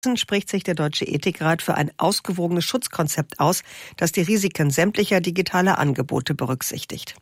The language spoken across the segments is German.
Spricht sich der Deutsche Ethikrat für ein ausgewogenes Schutzkonzept aus, das die Risiken sämtlicher digitaler Angebote berücksichtigt.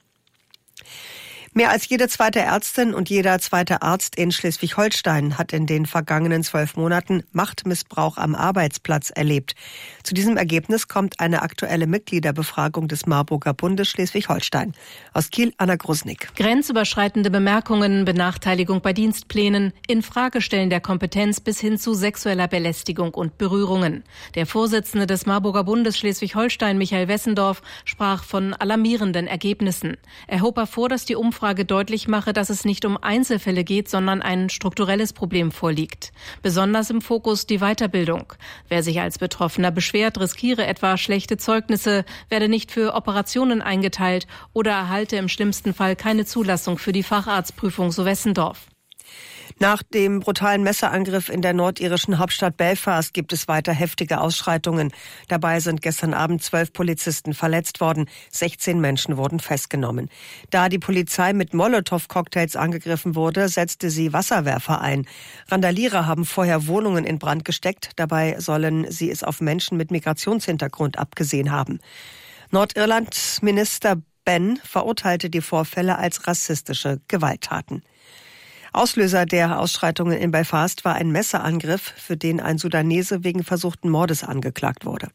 Mehr als jede zweite Ärztin und jeder zweite Arzt in Schleswig-Holstein hat in den vergangenen 12 Monaten Machtmissbrauch am Arbeitsplatz erlebt. Zu diesem Ergebnis kommt eine aktuelle Mitgliederbefragung des Marburger Bundes Schleswig-Holstein. Aus Kiel, Anna Grusnick. Grenzüberschreitende Bemerkungen, Benachteiligung bei Dienstplänen, Infragestellen der Kompetenz bis hin zu sexueller Belästigung und Berührungen. Der Vorsitzende des Marburger Bundes Schleswig-Holstein, Michael Wessendorf, sprach von alarmierenden Ergebnissen. Er hob hervor, dass die Umfrage deutlich mache, dass es nicht um Einzelfälle geht, sondern ein strukturelles Problem vorliegt. Besonders im Fokus die Weiterbildung. Wer sich als Betroffener beschwert, riskiere etwa schlechte Zeugnisse, werde nicht für Operationen eingeteilt oder erhalte im schlimmsten Fall keine Zulassung für die Facharztprüfung, so Wessendorf. Nach dem brutalen Messerangriff in der nordirischen Hauptstadt Belfast gibt es weiter heftige Ausschreitungen. Dabei sind gestern Abend 12 Polizisten verletzt worden. 16 Menschen wurden festgenommen. Da die Polizei mit Molotow-Cocktails angegriffen wurde, setzte sie Wasserwerfer ein. Randalierer haben vorher Wohnungen in Brand gesteckt. Dabei sollen sie es auf Menschen mit Migrationshintergrund abgesehen haben. Nordirland-Minister Benn verurteilte die Vorfälle als rassistische Gewalttaten. Auslöser der Ausschreitungen in Belfast war ein Messerangriff, für den ein Sudanese wegen versuchten Mordes angeklagt wurde.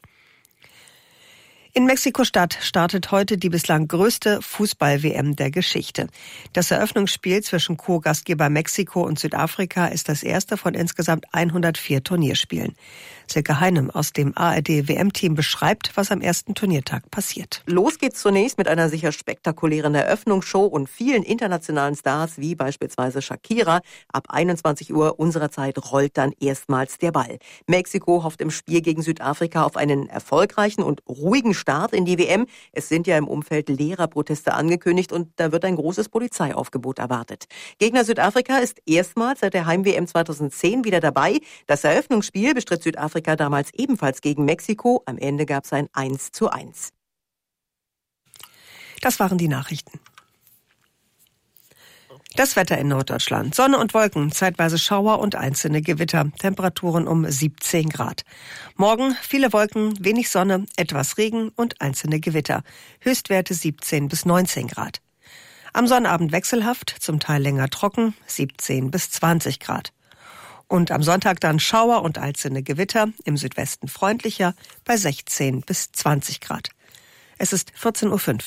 In Mexiko-Stadt startet heute die bislang größte Fußball-WM der Geschichte. Das Eröffnungsspiel zwischen Co-Gastgeber Mexiko und Südafrika ist das erste von insgesamt 104 Turnierspielen. Silke Heinem aus dem ARD-WM-Team beschreibt, was am ersten Turniertag passiert. Los geht's zunächst mit einer sicher spektakulären Eröffnungsshow und vielen internationalen Stars, wie beispielsweise Shakira. Ab 21 Uhr unserer Zeit rollt dann erstmals der Ball. Mexiko hofft im Spiel gegen Südafrika auf einen erfolgreichen und ruhigen Start in die WM. Es sind ja im Umfeld Lehrerproteste angekündigt und da wird ein großes Polizeiaufgebot erwartet. Gegner Südafrika ist erstmals seit der Heim-WM 2010 wieder dabei. Das Eröffnungsspiel bestritt Südafrika damals ebenfalls gegen Mexiko. Am Ende gab es ein 1:1. Das waren die Nachrichten. Das Wetter in Norddeutschland. Sonne und Wolken, zeitweise Schauer und einzelne Gewitter. Temperaturen um 17 Grad. Morgen viele Wolken, wenig Sonne, etwas Regen und einzelne Gewitter. Höchstwerte 17 bis 19 Grad. Am Sonnabend wechselhaft, zum Teil länger trocken, 17 bis 20 Grad. Und am Sonntag dann Schauer und einzelne Gewitter, im Südwesten freundlicher, bei 16 bis 20 Grad. Es ist 14:05 Uhr.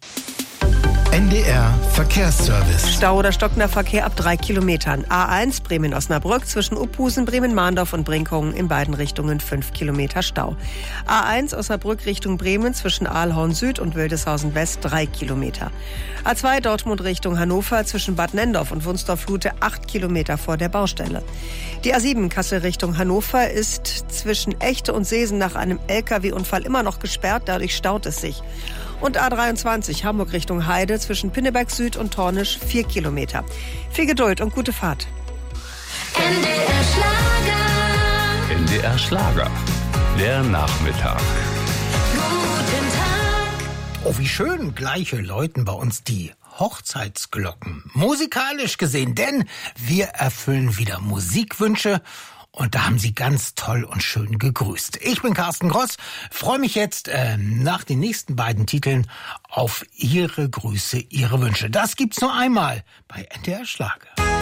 NDR Verkehrsservice. Stau oder stockender Verkehr ab 3 Kilometern. A1 Bremen-Osnabrück zwischen Uphusen, Bremen-Mahndorf und Brinkhungen in beiden Richtungen 5 Kilometer Stau. A1 Osnabrück Richtung Bremen zwischen Aalhorn Süd und Wildeshausen West 3 Kilometer. A2 Dortmund Richtung Hannover zwischen Bad Nenndorf und Wunstorf-Lute 8 Kilometer vor der Baustelle. Die A7 Kassel Richtung Hannover ist zwischen Echte und Seesen nach einem LKW-Unfall immer noch gesperrt, dadurch staut es sich. Und A23 Hamburg Richtung Heide zwischen Pinneberg Süd und Tornisch 4 Kilometer. Viel Geduld und gute Fahrt. NDR Schlager. NDR Schlager. Der Nachmittag. Guten Tag. Oh, wie schön gleiche läuten bei uns die Hochzeitsglocken. Musikalisch gesehen, denn wir erfüllen wieder Musikwünsche. Und da haben Sie ganz toll und schön gegrüßt. Ich bin Carsten Gross, freue mich jetzt nach den nächsten beiden Titeln auf Ihre Grüße, Ihre Wünsche. Das gibt's nur einmal bei NDR Schlager.